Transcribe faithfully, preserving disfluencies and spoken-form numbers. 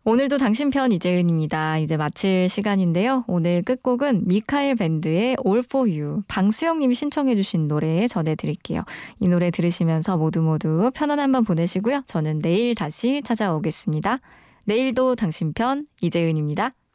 오늘도 당신 편 이재은입니다. 이제 마칠 시간인데요. 오늘 끝곡은 미카엘 밴드의 All For You, 방수영 님이 신청해 주신 노래 전해드릴게요. 이 노래 들으시면서 모두 모두 편안한 밤 보내시고요. 저는 내일 다시 찾아오겠습니다. 내일도 당신 편 이재은입니다.